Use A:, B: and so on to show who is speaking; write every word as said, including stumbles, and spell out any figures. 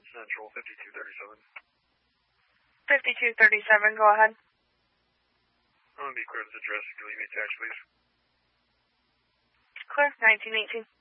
A: Central fifty-two thirty-seven.
B: fifty-two thirty-seven, go ahead.
A: I'm going to be clear this address. Can you leave me a text, please?
B: Clear, nineteen eighteen.